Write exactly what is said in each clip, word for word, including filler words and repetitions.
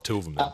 Two of them then. Uh,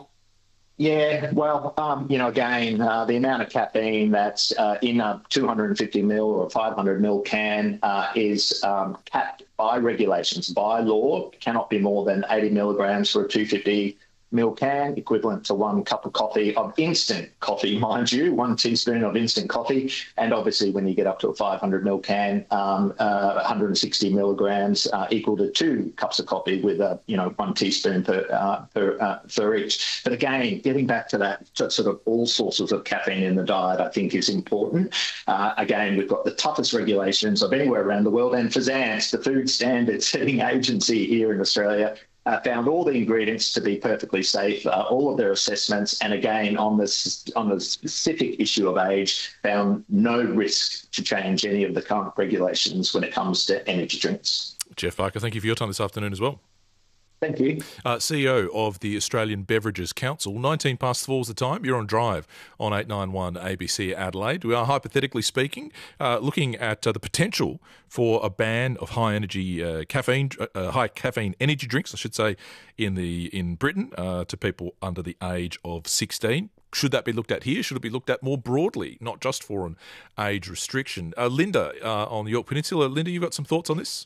Yeah, well, um, you know, again, uh, the amount of caffeine that's uh, in a two hundred fifty mil or five hundred mil can uh, is um, capped by regulations, by law. It cannot be more than eighty milligrams for a two hundred fifty mil can, equivalent to one cup of coffee, of instant coffee, mind you, one teaspoon of instant coffee. And obviously, when you get up to a five hundred mil can, um, uh, one hundred sixty milligrams uh, equal to two cups of coffee with a, you know, one teaspoon per uh, per uh, for each. But again, getting back to that to sort of all sources of caffeine in the diet, I think is important. Uh, again, we've got the toughest regulations of anywhere around the world, and FSANZ, the Food Standard Setting Agency here in Australia, Uh, found all the ingredients to be perfectly safe, uh, all of their assessments, and again, on this on the specific issue of age, found no risk to change any of the current regulations when it comes to energy drinks. Jeff Barker, thank you for your time this afternoon as well. Thank you. Uh, C E O of the Australian Beverages Council. nineteen past four is the time. You're on Drive on eight ninety-one A B C Adelaide. We are, hypothetically speaking, uh, looking at uh, the potential for a ban of high energy uh, caffeine, uh, high caffeine energy drinks, I should say, in the in Britain uh, to people under the age of sixteen. Should that be looked at here? Should it be looked at more broadly, not just for an age restriction? Uh, Linda uh, on the Yorke Peninsula. Linda, you've got some thoughts on this?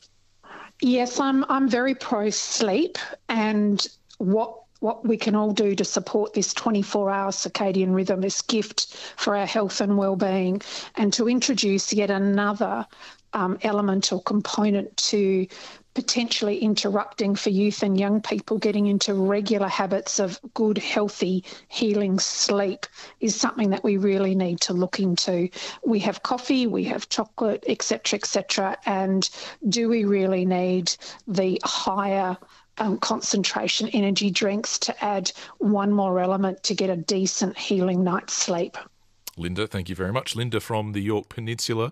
Yes, I'm I'm very pro-sleep, and what what we can all do to support this twenty-four hour circadian rhythm, this gift for our health and well-being, and to introduce yet another um, element or component to potentially interrupting for youth and young people getting into regular habits of good, healthy, healing sleep is something that we really need to look into. We have coffee, we have chocolate, et cetera, et cetera, and do we really need the higher um, concentration energy drinks to add one more element to get a decent healing night's sleep? Linda, thank you very much. Linda from the Yorke Peninsula.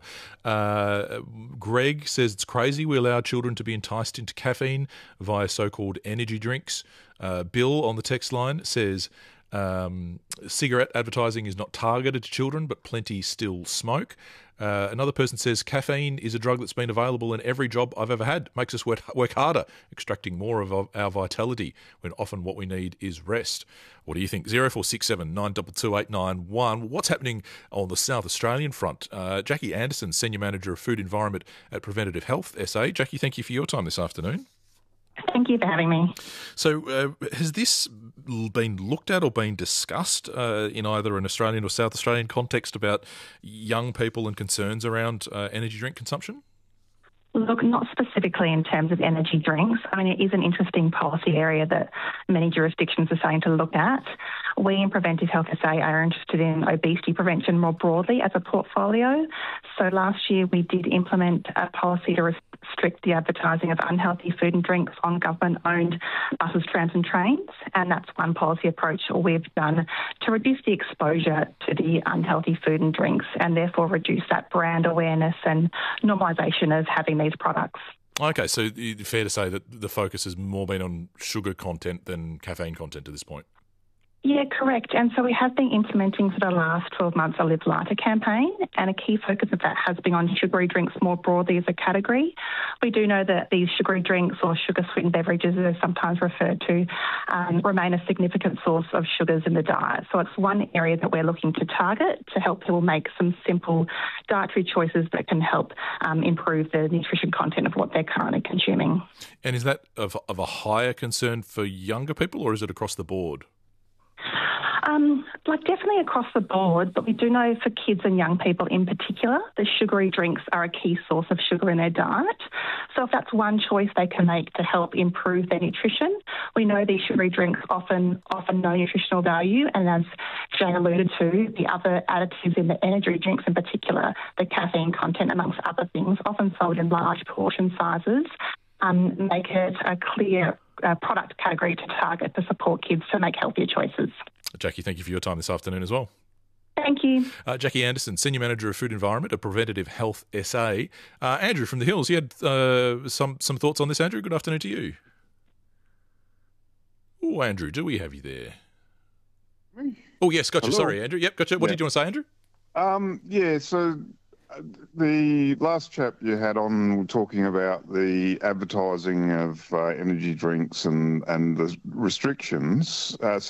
Uh, Greg says it's crazy we allow children to be enticed into caffeine via so-called energy drinks. Uh, Bill on the text line says um, cigarette advertising is not targeted to children, but plenty still smoke. Uh, another person says caffeine is a drug that's been available in every job I've ever had. Makes us work, work harder, extracting more of our vitality when often what we need is rest. What do you think? zero four six seven nine two two eight nine one. What's happening on the South Australian front? Uh, Jackie Anderson, Senior Manager of Food Environment at Preventative Health S A. Jackie, thank you for your time this afternoon. Thank you for having me. So uh, has this been looked at or been discussed uh, in either an Australian or South Australian context about young people and concerns around uh, energy drink consumption? Look, not specifically in terms of energy drinks. I mean, it is an interesting policy area that many jurisdictions are starting to look at. We in Preventive Health S A are interested in obesity prevention more broadly as a portfolio. So last year we did implement a policy to restrict the advertising of unhealthy food and drinks on government-owned buses, trams and trains. And that's one policy approach we've done to reduce the exposure to the unhealthy food and drinks and therefore reduce that brand awareness and normalisation of having these products. Okay, so it's fair to say that the focus has more been on sugar content than caffeine content at this point? Yeah, correct. And so we have been implementing for the last twelve months a Live Lighter campaign, and a key focus of that has been on sugary drinks more broadly as a category. We do know that these sugary drinks or sugar-sweetened beverages, as they're sometimes referred to, um, remain a significant source of sugars in the diet. So it's one area that we're looking to target to help people make some simple dietary choices that can help um, improve the nutrition content of what they're currently consuming. And is that of, of a higher concern for younger people, or is it across the board? Um, like definitely across the board, but we do know for kids and young people in particular, the sugary drinks are a key source of sugar in their diet. So if that's one choice they can make to help improve their nutrition, we know these sugary drinks often offer no nutritional value, and as Jane alluded to, the other additives in the energy drinks in particular, the caffeine content amongst other things, often sold in large portion sizes, um, make it a clear uh, product category to target to support kids to make healthier choices. Jackie, thank you for your time this afternoon as well. Thank you. Uh, Jackie Anderson, Senior Manager of Food Environment at Preventative Health S A. Uh, Andrew from the Hills, you had uh, some, some thoughts on this, Andrew? Good afternoon to you. Oh, Andrew, do we have you there? Me? Oh, yes, gotcha. Hello? Sorry, Andrew. Yep, gotcha. What Yeah. did you want to say, Andrew? Um, yeah, so the last chap you had on talking about the advertising of uh, energy drinks and, and the restrictions. Uh,